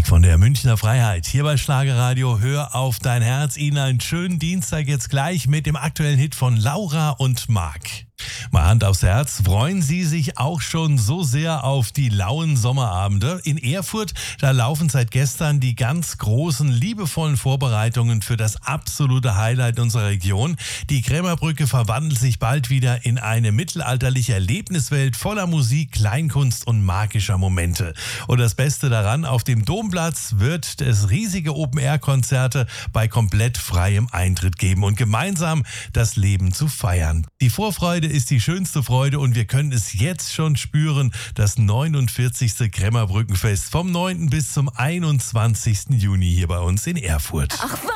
von der Münchner Freiheit. Hier bei Schlagerradio, hör auf dein Herz. Ihnen einen schönen Dienstag jetzt gleich mit dem aktuellen Hit von Laura und Marc. Mal Hand aufs Herz, freuen Sie sich auch schon so sehr auf die lauen Sommerabende? In Erfurt, da laufen seit gestern die ganz großen, liebevollen Vorbereitungen für das absolute Highlight unserer Region. Die Krämerbrücke verwandelt sich bald wieder in eine mittelalterliche Erlebniswelt voller Musik, Kleinkunst und magischer Momente. Und das Beste daran, auf dem Domplatz wird es riesige Open-Air-Konzerte bei komplett freiem Eintritt geben und gemeinsam das Leben zu feiern. Die Vorfreude ist die schönste Freude und wir können es jetzt schon spüren, das 49. Krämerbrückenfest vom 9. bis zum 21. Juni hier bei uns in Erfurt. Ach,